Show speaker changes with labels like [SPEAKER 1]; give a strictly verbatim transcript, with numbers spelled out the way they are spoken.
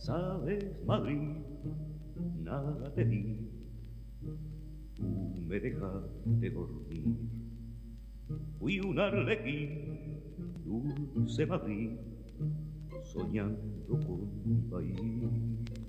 [SPEAKER 1] Sabes, Madrid, nada te di, tú me dejaste dormir. Fui un arlequín, dulce Madrid, soñando con mi país.